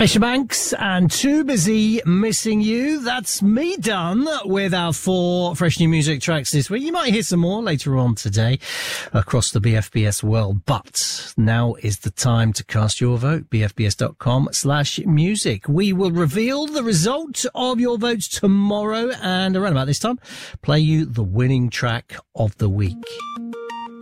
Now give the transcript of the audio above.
Aisha Banks and Too Busy Missing You. That's me done with our 4 fresh new music tracks this week. You might hear some more later on today across the BFBS world, but now is the time to cast your vote. BFBS.com/music. We will reveal the result of your votes tomorrow, and around about this time, play you the winning track of the week.